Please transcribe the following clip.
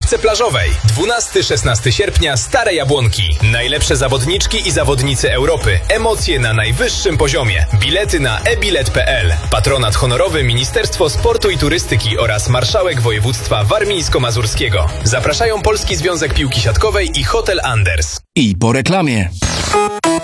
imprezce plażowej. 12-16 sierpnia Stare Jabłonki. Najlepsze zawodniczki i zawodnicy Europy. Emocje na najwyższym poziomie. Bilety na ebilet.pl. Patronat honorowy Ministerstwo Sportu i Turystyki oraz Marszałek Województwa Warmińsko-Mazurskiego. Zapraszają Polski Związek Piłki Siatkowej i Hotel Anders. I po reklamie.